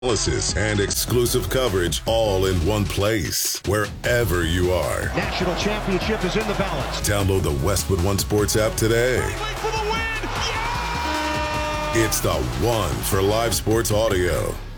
analysis, and exclusive coverage all in one place, wherever you are. National championship is in the balance. Download the Westwood One Sports app today. For the win! Yeah! It's the one for live sports audio.